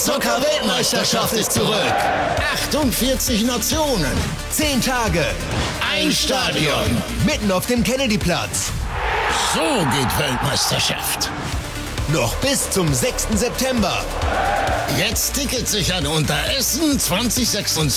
Zucker-Weltmeisterschaft ist zurück. 48 Nationen. 10 Tage. Ein Stadion. Mitten auf dem Kennedyplatz. So geht Weltmeisterschaft. Noch bis zum 6. September. Jetzt Tickets sichern unter Essen 2026.